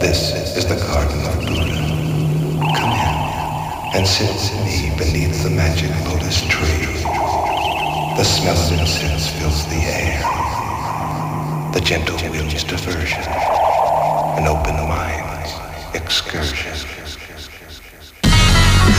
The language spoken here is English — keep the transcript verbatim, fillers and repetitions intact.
This is the garden of Buddha. Come in and sit with me beneath the magic lotus tree. The smell of incense fills the air. The gentle wind's diversion, an open mind's excursion.